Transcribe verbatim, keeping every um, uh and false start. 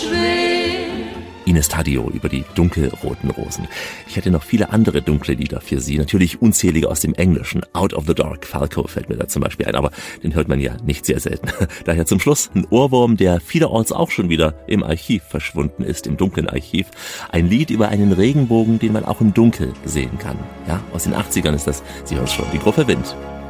schwer. Ines Taddeo über die dunkelroten Rosen. Ich hätte noch viele andere dunkle Lieder für Sie. Natürlich unzählige aus dem Englischen. Out of the Dark, Falco fällt mir da zum Beispiel ein. Aber den hört man ja nicht sehr selten. Daher zum Schluss ein Ohrwurm, der vielerorts auch schon wieder im Archiv verschwunden ist, im dunklen Archiv. Ein Lied über einen Regenbogen, den man auch im Dunkel sehen kann. Ja, aus den achtzigern ist das. Sie hören schon, die Gruppe Wind.